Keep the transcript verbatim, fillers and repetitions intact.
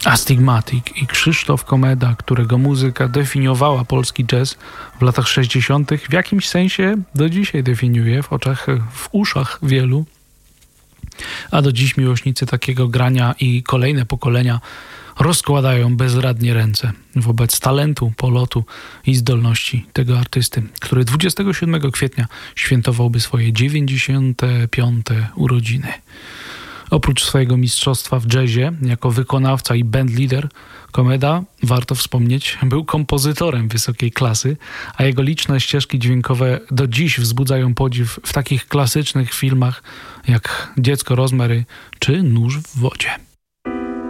Astigmatic i Krzysztof Komeda, którego muzyka definiowała polski jazz w latach sześćdziesiątych, w jakimś sensie do dzisiaj definiuje w oczach, w uszach wielu. A do dziś miłośnicy takiego grania i kolejne pokolenia rozkładają bezradnie ręce wobec talentu, polotu i zdolności tego artysty, który dwudziestego siódmego kwietnia świętowałby swoje dziewięćdziesiąte piąte urodziny. Oprócz swojego mistrzostwa w jazzie, jako wykonawca i bandleader, Komeda, warto wspomnieć, był kompozytorem wysokiej klasy, a jego liczne ścieżki dźwiękowe do dziś wzbudzają podziw w takich klasycznych filmach jak Dziecko Rozmary czy Nóż w wodzie.